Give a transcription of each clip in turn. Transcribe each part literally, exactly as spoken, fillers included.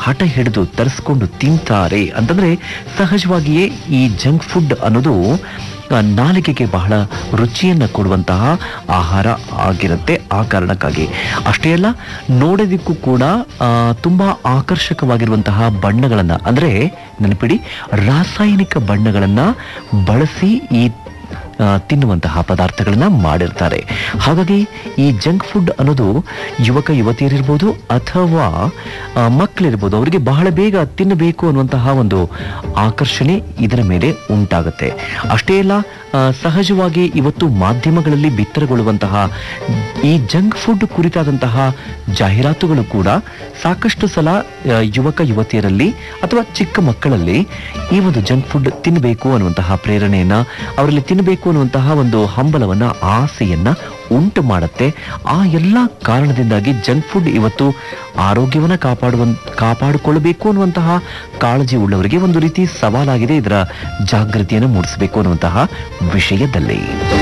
ಹಠ ಹಿಡಿದು ತರಿಸ್ಕೊಂಡು ತಿಂತಾರೆ ಅಂತಂದ್ರೆ ಸಹಜವಾಗಿಯೇ ಈ ಜಂಕ್ ಫುಡ್ ಅನ್ನೋದು ನಾಲಿಗೆಗೆ ಬಹಳ ರುಚಿಯನ್ನು ಕೊಡುವಂತಹ ಆಹಾರ ಆಗಿರುತ್ತೆ. ಆ ಕಾರಣಕ್ಕಾಗಿ ಅಷ್ಟೇ ಅಲ್ಲ, ನೋಡೋದಕ್ಕೂ ಕೂಡ ತುಂಬಾ ಆಕರ್ಷಕವಾಗಿರುವಂತಹ ಬಣ್ಣಗಳನ್ನ, ಅಂದ್ರೆ ನೆನಪಿಡಿ, ರಾಸಾಯನಿಕ ಬಣ್ಣಗಳನ್ನ ಬಳಸಿ ಈ ತಿನ್ನುವಂತಹ ಪದಾರ್ಥಗಳನ್ನ ಮಾಡಿರ್ತಾರೆ. ಹಾಗಾಗಿ ಈ ಜಂಕ್ ಫುಡ್ ಅನ್ನೋದು ಯುವಕ ಯುವತಿಯರಿರ್ಬೋದು ಅಥವಾ ಮಕ್ಕಳಿರ್ಬೋದು, ಅವರಿಗೆ ಬಹಳ ಬೇಗ ತಿನ್ನಬೇಕು ಅನ್ನುವಂತಹ ಒಂದು ಆಕರ್ಷಣೆ ಇದರ ಮೇಲೆ ಉಂಟಾಗುತ್ತೆ. ಅಷ್ಟೇ ಅಲ್ಲ, ಸಹಜವಾಗಿ ಇವತ್ತು ಮಾಧ್ಯಮಗಳಲ್ಲಿ ಬಿತ್ತರಗೊಳ್ಳುವಂತಹ ಈ ಜಂಕ್ ಫುಡ್ ಕುರಿತಾದಂತಹ ಜಾಹೀರಾತುಗಳು ಕೂಡ ಸಾಕಷ್ಟು ಸಲ ಯುವಕ ಯುವತಿಯರಲ್ಲಿ ಅಥವಾ ಚಿಕ್ಕ ಮಕ್ಕಳಲ್ಲಿ ಈ ಒಂದು ಜಂಕ್ ಫುಡ್ ತಿನ್ನಬೇಕು ಅನ್ನುವಂತಹ ಪ್ರೇರಣೆಯನ್ನ, ಅವರಲ್ಲಿ ತಿನ್ನಬೇಕು ಅನ್ನುವಂತಹ ಒಂದು ಹಂಬಲವನ್ನ, ಆಸೆಯನ್ನ ಉಂಟು ಮಾಡುತ್ತೆ. ಆ ಎಲ್ಲ ಕಾರಣದಿಂದಾಗಿ ಜಂಕ್ ಫುಡ್ ಇವತ್ತು ಆರೋಗ್ಯವನ್ನ ಕಾಪಾಡುವ ಕಾಪಾಡಿಕೊಳ್ಳಬೇಕು ಅನ್ನುವಂತಹ ಕಾಳಜಿ ಉಳ್ಳವರಿಗೆ ಒಂದು ರೀತಿ ಸವಾಲಾಗಿದೆ. ಇದರ ಜಾಗೃತಿಯನ್ನು ಮೂಡಿಸಬೇಕು ಅನ್ನುವಂತಹ ವಿಷಯದಲ್ಲಿ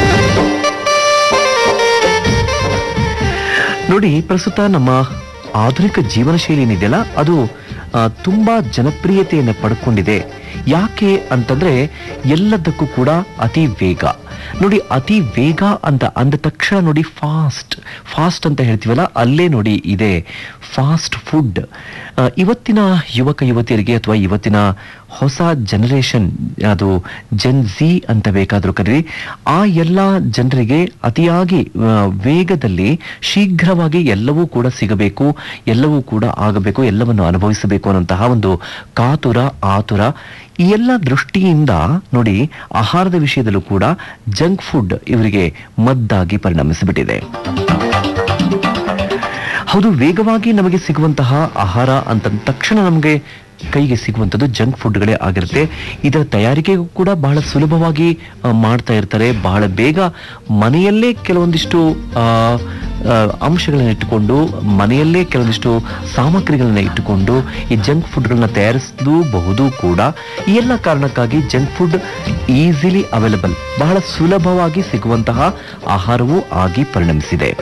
ನೋಡಿ, ಪ್ರಸ್ತುತ ನಮ್ಮ ಆಧುನಿಕ ಜೀವನ ಶೈಲಿ ಏನಿದೆಯಲ್ಲ, ಅದು ತುಂಬಾ ಜನಪ್ರಿಯತೆಯನ್ನು ಪಡ್ಕೊಂಡಿದೆ. ಯಾಕೆ ಅಂತಂದ್ರೆ ಎಲ್ಲದಕ್ಕೂ ಕೂಡ ಅತಿ ವೇಗ. ನೋಡಿ, ಅತಿ ವೇಗ ಅಂತ ಅಂದ ತಕ್ಷಣ ನೋಡಿ, ಫಾಸ್ಟ್ ಫಾಸ್ಟ್ ಅಂತ ಹೇಳ್ತೀವಲ್ಲ, ಅಲ್ಲೇ ನೋಡಿ ಇದೆ ಫಾಸ್ಟ್ ಫುಡ್. ಇವತ್ತಿನ ಯುವಕ ಯುವತಿಯರಿಗೆ ಅಥವಾ ಇವತ್ತಿನ ಹೊಸ ಜನರೇಷನ್, ಅದು ಜೆನ್ ಝಿ ಅಂತ ಬೇಕಾದ್ರೂ ಕರೀರಿ, ಆ ಎಲ್ಲ ಜನರಿಗೆ ಅತಿಯಾಗಿ ವೇಗದಲ್ಲಿ ಶೀಘ್ರವಾಗಿ ಎಲ್ಲವೂ ಕೂಡ ಸಿಗಬೇಕು, ಎಲ್ಲವೂ ಕೂಡ ಆಗಬೇಕು, ಎಲ್ಲವನ್ನು ಅನುಭವಿಸಬೇಕು ಅನ್ನೋಂತಹ ಒಂದು ಕಾತುರ, ಆತುರ. ಈ ಎಲ್ಲ ದೃಷ್ಟಿಯಿಂದ ನೋಡಿ, ಆಹಾರದ ವಿಷಯದಲ್ಲೂ ಕೂಡ ಜಂಕ್ ಫುಡ್ ಇವರಿಗೆ ಮದ್ದಾಗಿ ಪರಿಣಮಿಸಿಬಿಟ್ಟಿದೆ. ಹೌದು, ವೇಗವಾಗಿ ನಮಗೆ ಸಿಗುವಂತಹ ಆಹಾರ ಅಂತ ತಕ್ಷಣ ನಮಗೆ ಕೈಗೆ ಸಿಗುವಂಥದ್ದು ಜಂಕ್ ಫುಡ್ಗಳೇ ಆಗಿರುತ್ತೆ. ಇದರ ತಯಾರಿಕೆಗೂ ಕೂಡ ಬಹಳ ಸುಲಭವಾಗಿ ಮಾಡ್ತಾ ಇರ್ತಾರೆ. ಬಹಳ ಬೇಗ ಮನೆಯಲ್ಲೇ ಕೆಲವೊಂದಿಷ್ಟು ಅಂಶಗಳನ್ನ ಇಟ್ಟುಕೊಂಡು, ಮನೆಯಲ್ಲೇ ಕೆಲವೊಂದಿಷ್ಟು ಸಾಮಗ್ರಿಗಳನ್ನ ಇಟ್ಟುಕೊಂಡು ಈ ಜಂಕ್ ಫುಡ್ಗಳನ್ನ ತಯಾರಿಸಲೂಬಹುದು ಕೂಡ. ಈ ಎಲ್ಲ ಕಾರಣಕ್ಕಾಗಿ ಜಂಕ್ ಫುಡ್ ಈಸಿಲಿ ಅವೈಲಬಲ್, ಬಹಳ ಸುಲಭವಾಗಿ ಸಿಗುವಂತಹ ಆಹಾರವೂ ಆಗಿ ಪರಿಣಮಿಸಿದೆ.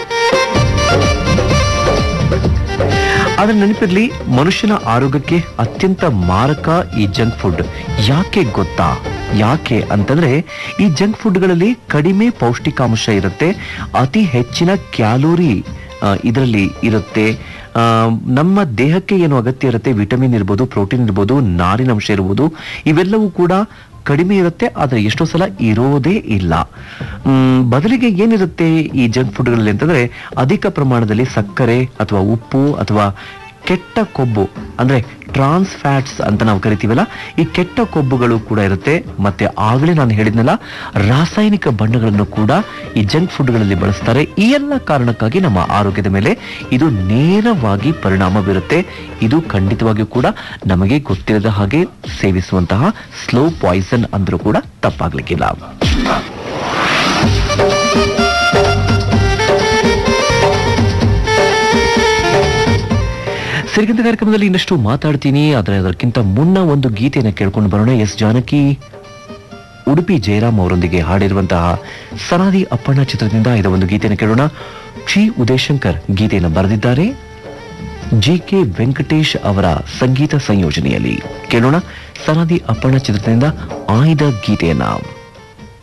ಆದ್ರೆ ನೆನಪಿರ್ಲಿ, ಮನುಷ್ಯನ ಆರೋಗ್ಯಕ್ಕೆ ಅತ್ಯಂತ ಮಾರಕ ಈ ಜಂಕ್ ಫುಡ್. ಯಾಕೆ ಗೊತ್ತಾ? ಯಾಕೆ ಅಂತಂದ್ರೆ ಈ ಜಂಕ್ ಫುಡ್ಗಳಲ್ಲಿ ಕಡಿಮೆ ಪೌಷ್ಟಿಕಾಂಶ ಇರುತ್ತೆ, ಅತಿ ಹೆಚ್ಚಿನ ಕ್ಯಾಲೋರಿ ಇದರಲ್ಲಿ ಇರುತ್ತೆ. ನಮ್ಮ ದೇಹಕ್ಕೆ ಏನು ಅಗತ್ಯ ಇರುತ್ತೆ, ವಿಟಮಿನ್ ಇರ್ಬೋದು, ಪ್ರೋಟೀನ್ ಇರ್ಬೋದು, ನಾರಿನಂಶ ಇರ್ಬೋದು, ಇವೆಲ್ಲವೂ ಕೂಡ ಕಡಿಮೆ ಇರುತ್ತೆ. ಆದರೆ ಎಷ್ಟೋ ಸಲ ಇರೋದೇ ಇಲ್ಲ. ಹ್ಮ್ ಬದಲಿಗೆ ಏನಿರುತ್ತೆ ಈ ಜಂಕ್ ಫುಡ್ಗಳಲ್ಲಿ ಅಂತಂದ್ರೆ, ಅಧಿಕ ಪ್ರಮಾಣದಲ್ಲಿ ಸಕ್ಕರೆ ಅಥವಾ ಉಪ್ಪು ಅಥವಾ ಕೆಟ್ಟ ಕೊಬ್ಬು, ಅಂದ್ರೆ ಟ್ರಾನ್ಸ್ ಫ್ಯಾಟ್ಸ್ ಅಂತ ನಾವು ಕರಿತೀವಲ್ಲ, ಈ ಕೆಟ್ಟ ಕೊಬ್ಬುಗಳು ಕೂಡ ಇರುತ್ತೆ. ಮತ್ತೆ ಆಗಲೇ ನಾನು ಹೇಳಿದ್ನಲ್ಲ, ರಾಸಾಯನಿಕ ಬಣ್ಣಗಳನ್ನು ಕೂಡ ಈ ಜಂಕ್ ಫುಡ್ಗಳಲ್ಲಿ ಬಳಸ್ತಾರೆ. ಈ ಎಲ್ಲ ಕಾರಣಕ್ಕಾಗಿ ನಮ್ಮ ಆರೋಗ್ಯದ ಮೇಲೆ ಇದು ನೇರವಾಗಿ ಪರಿಣಾಮ ಬೀರುತ್ತೆ. ಇದು ಖಂಡಿತವಾಗಿಯೂ ಕೂಡ ನಮಗೆ ಗೊತ್ತಿರದ ಹಾಗೆ ಸೇವಿಸುವಂತಹ ಸ್ಲೋ ಪಾಯ್ಸನ್ ಅಂದ್ರೂ ಕೂಡ ತಪ್ಪಾಗ್ಲಿಕ್ಕಿಲ್ಲ. ಸಿರಿಗಂಧ ಕಾರ್ಯಕ್ರಮದಲ್ಲಿ ಇನ್ನಷ್ಟು ಮಾತಾಡ್ತೀನಿ, ಆದರೆ ಅದಕ್ಕಿಂತ ಮುನ್ನ ಒಂದು ಗೀತೆಯನ್ನು ಕೇಳ್ಕೊಂಡು ಬರೋಣ. ಎಸ್ ಜಾನಕಿ, ಉಡುಪಿ ಜಯರಾಮ್ ಅವರೊಂದಿಗೆ ಹಾಡಿರುವಂತಹ ಸನಾದಿ ಅಪ್ಪಣ್ಣ ಚಿತ್ರದಿಂದ ಇದ ಒಂದು ಗೀತೆಯನ್ನು ಕೇಳೋಣ. ಚಿ ಉದಯಶಂಕರ್ ಗೀತೆಯನ್ನು ಬರೆದಿದ್ದಾರೆ, ಜಿ ಕೆ ವೆಂಕಟೇಶ್ ಅವರ ಸಂಗೀತ ಸಂಯೋಜನೆಯಲ್ಲಿ ಕೇಳೋಣ. ಸನಾದಿ ಅಪ್ಪಣ್ಣ ಚಿತ್ರದಿಂದ ಆಯ್ದ ಗೀತೆಯನ್ನ.